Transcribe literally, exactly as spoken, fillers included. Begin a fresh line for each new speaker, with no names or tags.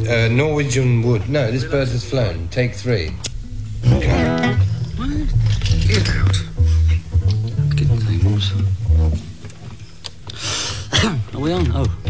uh, Norwegian wood. No, this bird has flown. Take three. Okay.
Get out. Get the tables. Are we on? Oh.